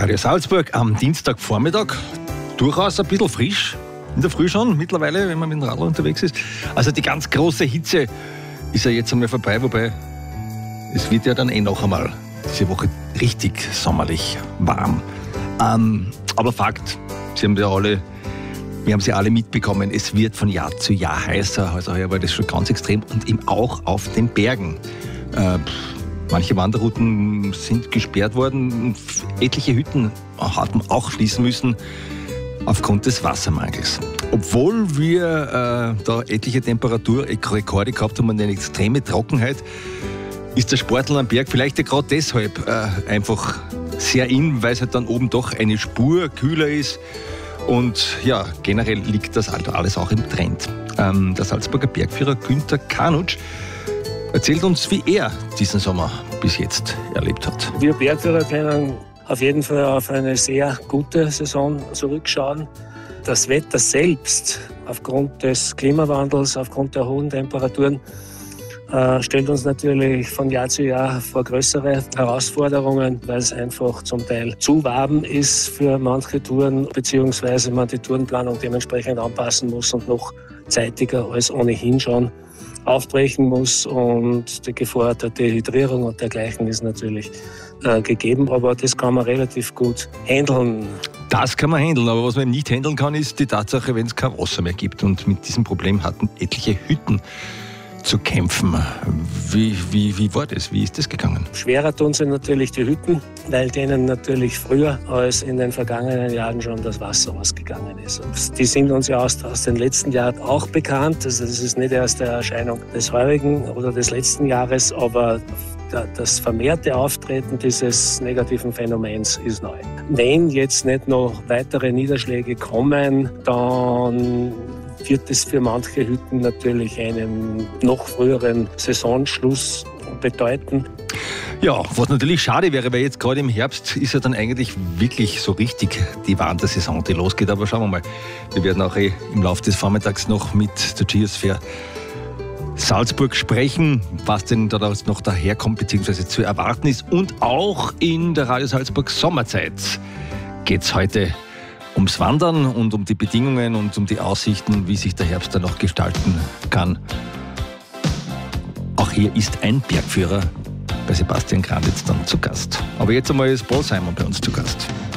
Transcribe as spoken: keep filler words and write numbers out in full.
Radio Salzburg am Dienstagvormittag. Durchaus ein bisschen frisch. In der Früh schon, mittlerweile, wenn man mit dem Radl unterwegs ist. Also die ganz große Hitze ist ja jetzt einmal vorbei, wobei es wird ja dann eh noch einmal diese Woche richtig sommerlich warm. Ähm, aber Fakt, Sie haben ja alle, wir haben sie alle mitbekommen, es wird von Jahr zu Jahr heißer. Also heuer war das schon ganz extrem und eben auch auf den Bergen. Äh, Manche Wanderrouten sind gesperrt worden. Etliche Hütten hat man auch schließen müssen aufgrund des Wassermangels. Obwohl wir äh, da etliche Temperaturrekorde gehabt haben und eine extreme Trockenheit, ist der Sportler am Berg vielleicht ja gerade deshalb äh, einfach sehr in, weil es halt dann oben doch eine Spur kühler ist. Und ja, generell liegt das halt alles auch im Trend. Ähm, der Salzburger Bergführer Günther Kanutsch erzählt uns, wie er diesen Sommer bis jetzt erlebt hat. Wir Bergführer können auf jeden Fall auf eine sehr gute Saison zurückschauen. Das Wetter selbst, aufgrund des Klimawandels, aufgrund der hohen Temperaturen, äh, stellt uns natürlich von Jahr zu Jahr vor größere Herausforderungen, weil es einfach zum Teil zu warm ist für manche Touren, beziehungsweise man die Tourenplanung dementsprechend anpassen muss und noch zeitiger als ohnehin schon aufbrechen muss, und die Gefahr der Dehydrierung und dergleichen ist natürlich äh, gegeben, aber das kann man relativ gut handeln. Das kann man handeln, aber was man eben nicht handeln kann, ist die Tatsache, wenn es kein Wasser mehr gibt, und mit diesem Problem hatten etliche Hütten zu kämpfen. Wie, wie, wie war das? Wie ist das gegangen? Schwerer tun sie natürlich die Hütten, weil denen natürlich früher als in den vergangenen Jahren schon das Wasser ausgegangen ist. Und die sind uns ja aus, aus den letzten Jahren auch bekannt. Also das ist nicht erst eine Erscheinung des heurigen oder des letzten Jahres, aber das vermehrte Auftreten dieses negativen Phänomens ist neu. Wenn jetzt nicht noch weitere Niederschläge kommen, dann wird es für manche Hütten natürlich einen noch früheren Saisonschluss bedeuten. Ja, was natürlich schade wäre, weil jetzt gerade im Herbst ist ja dann eigentlich wirklich so richtig die warme Saison, die losgeht. Aber schauen wir mal, wir werden auch eh im Laufe des Vormittags noch mit der Geosphere Salzburg sprechen, was denn daraus noch daherkommt bzw. zu erwarten ist. Und auch in der Radio Salzburg Sommerzeit geht es heute ums Wandern und um die Bedingungen und um die Aussichten, wie sich der Herbst dann noch gestalten kann. Auch hier ist ein Bergführer bei Sebastian Granditz dann zu Gast. Aber jetzt einmal ist Paul Simon bei uns zu Gast.